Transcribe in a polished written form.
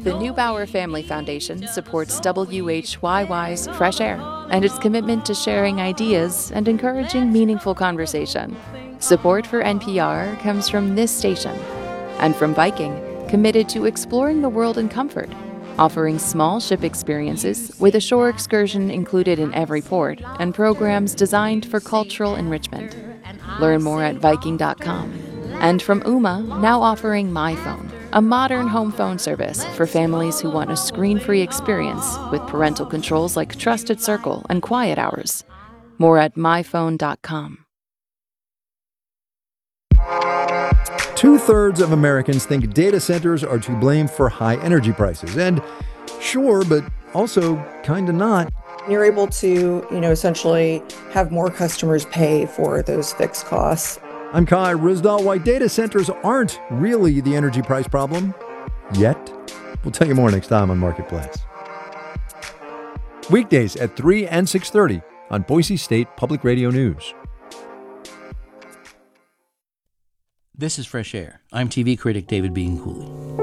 The Neubauer Family Foundation supports WHYY's Fresh Air and its commitment to sharing ideas and encouraging meaningful conversation. Support for NPR comes from this station and from Viking, committed to exploring the world in comfort, offering small ship experiences with a shore excursion included in every port and programs designed for cultural enrichment. Learn more at Viking.com. And from Ooma, now offering MyPhone, a modern home phone service for families who want a screen-free experience with parental controls like Trusted Circle and Quiet Hours. More at myphone.com. 2/3 of Americans think data centers are to blame for high energy prices. And sure, but also kind of not. You're able to, essentially have more customers pay for those fixed costs. I'm Kai Ryssdal. Why data centers aren't really the energy price problem yet. We'll tell you more next time on Marketplace. Weekdays at 3 and 6:30 on Boise State Public Radio News. This is Fresh Air. I'm TV critic David Bianculli.